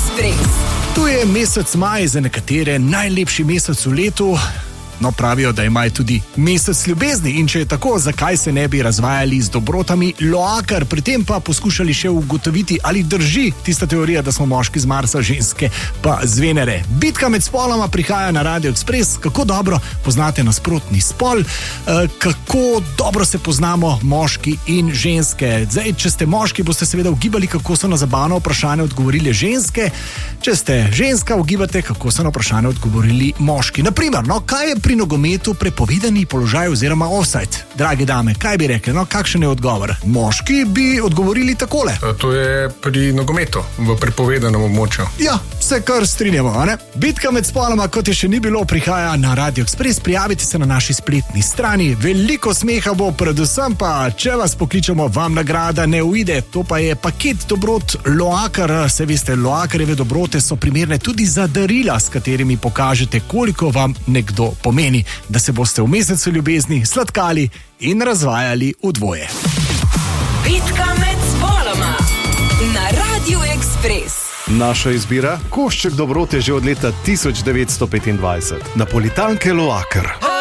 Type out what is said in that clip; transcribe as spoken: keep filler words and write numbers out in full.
Ekspres. Tu je mesec maj, za nekatere najlepši mesec v letu. No, pravijo, da ima tudi mesec ljubezni in če je tako, zakaj se ne bi razvajali z dobrotami Loaker, pri tem pa poskušali še ugotoviti, ali drži tista teorija, da smo moški z Marsa, ženske pa z Venere. Bitka med spoloma prihaja na Radio Ekspres. Kako dobro poznate nasprotni spol, kako dobro se poznamo moški in ženske. Zdaj, če ste moški, boste seveda ugibali, kako so na zabavno vprašanje odgovorili ženske. Če ste ženska, ugibate, kako so na vprašanje odgovorili moški. Naprimer, no, kaj je pri nogometu prepovedani položaj oziroma offside? Drage dame, kaj bi rekli? No, kakšen je odgovor? Moški bi odgovorili takole. To je pri nogometu, v prepovedanem območju. Ja, se kar strinjamo, a ne? Bitka med spoloma, kot je še ni bilo, prihaja na Radio Ekspres. Prijavite se na naši spletni strani. Veliko smeha bo, predvsem pa, če vas pokličemo, vam nagrada ne uide. To pa je paket dobrot Loaker. Se veste, Loakerjeve dobrote so primerne tudi za darila, s katerimi pokažete, koliko vam nekdo pomeni, da se boste v mesecu ljubezni sladkali in razvajali v dvoje. Bitka med spoloma na Radio Ekspres. Naša izbira, košček dobrote že od leta tisoč devetsto petindvajset. Napolitanke Loaker.